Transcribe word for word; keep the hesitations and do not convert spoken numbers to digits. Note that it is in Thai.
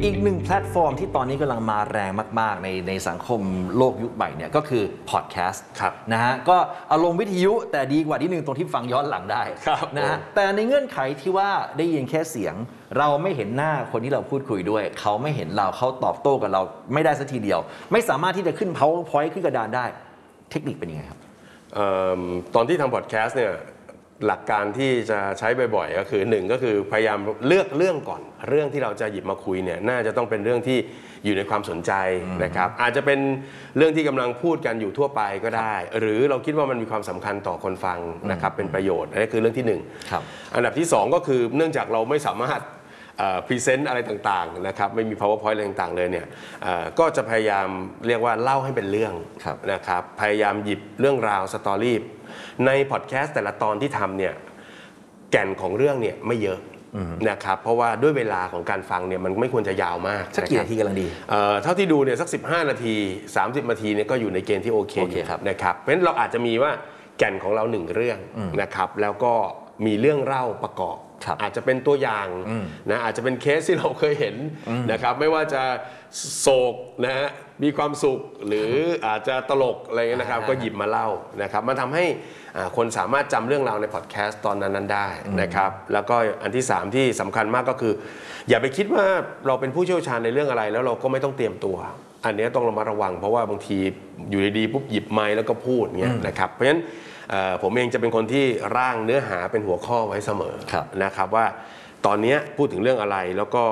อีกหนึ่งแพลตฟอร์มที่ตอนนี้กำลังมาแรงมากๆในในสังคมโลกยุคใหม่เนี่ยก็คือพอดแคสต์นะฮะก็อารมณ์วิทยุแต่ดีกว่าที่หนึ่งตรงที่ฟังย้อนหลังได้นะฮะแต่ในเงื่อนไขที่ว่าได้ยินแค่เสียงเราไม่เห็นหน้าคนที่เราพูดคุยด้วยเขาไม่เห็นเราเขาตอบโต้กับเราไม่ได้สักทีเดียวไม่สามารถที่จะขึ้น PowerPoint ขึ้นกระดานได้เทคนิคเป็นยังไงครับตอนที่ทำพอดแคสต์เนี่ยหลักการที่จะใช้บ่อยๆก็คือหนึ่งก็คือพยายามเลือกเรื่องก่อนเรื่องที่เราจะหยิบมาคุยเนี่ยน่าจะต้องเป็นเรื่องที่อยู่ในความสนใจนะครับอาจจะเป็นเรื่องที่กำลังพูดกันอยู่ทั่วไปก็ได้หรือเราคิดว่ามันมีความสำคัญต่อคนฟังนะครับเป็นประโยชน์อันนี้คือเรื่องที่หนึ่งอันดับที่สองก็คือเนื่องจากเราไม่สามารถพรีเซนต์อะไรต่างๆนะครับไม่มี PowerPoint อะไรต่างๆเลยเนี่ยก็จะพยายามเรียกว่าเล่าให้เป็นเรื่องนะครับพยายามหยิบเรื่องราวสตอรี่ในพอดแคสต์แต่ละตอนที่ทำเนี่ยแก่นของเรื่องเนี่ยไม่เยอะนะครับเพราะว่าด้วยเวลาของการฟังเนี่ยมันไม่ควรจะยาวมากสักกี่นาทีกำลังดีเท่าที่ดูเนี่ยสักสิบห้านาทีสามสิบนาทีเนี่ยก็อยู่ในเกณฑ์ที่โอเคนะครับเพราะฉะนั้นเราอาจจะมีว่าแก่นของเราหนึ่งเรื่องนะครับแล้วก็มีเรื่องเล่าประกอบอาจจะเป็นตัวอย่างนะอาจจะเป็นเคสที่เราเคยเห็นนะครับไม่ว่าจะโศกนะฮะมีความสุขหรืออาจจะตลกอะไรเงี้ยนะครับก็หยิบมาเล่านะครับมันทำให้คนสามารถจำเรื่องราวในพอดแคสต์ตอนนั้นๆได้นะครับแล้วก็อันที่สามที่สำคัญมากก็คืออย่าไปคิดว่าเราเป็นผู้เชี่ยวชาญในเรื่องอะไรแล้วเราก็ไม่ต้องเตรียมตัวอันนี้ต้องระมัดระวังเพราะว่าบางทีอยู่ดีๆปุ๊บหยิบไมค์แล้วก็พูดเงี้ยนะครับเพราะฉะนั้นผมเองจะเป็นคนที่ร่างเนื้อหาเป็นหัวข้อไว้เสมอนะครับว่าตอนนี้พูดถึงเรื่องอะไรแล้วก็